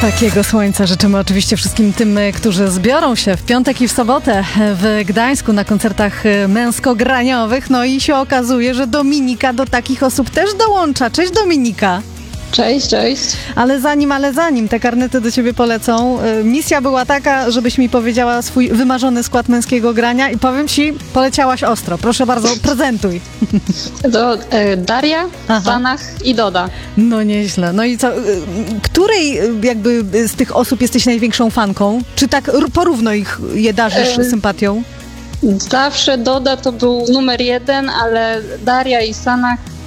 Takiego słońca życzymy oczywiście wszystkim tym, którzy zbiorą się w piątek i w sobotę w Gdańsku na koncertach męskograniowych. No i się okazuje, że Dominika do takich osób też dołącza. Cześć Dominika! Cześć, cześć. Ale zanim te karnety do ciebie polecą, misja była taka, żebyś mi powiedziała swój wymarzony skład męskiego grania i powiem ci, poleciałaś ostro. Proszę bardzo, prezentuj. To Daria, Sanach i Doda. No nieźle. No i co, której jakby z tych osób jesteś największą fanką? Czy tak porówno je darzysz sympatią? Zawsze Doda to był numer 1, ale Daria i Sanach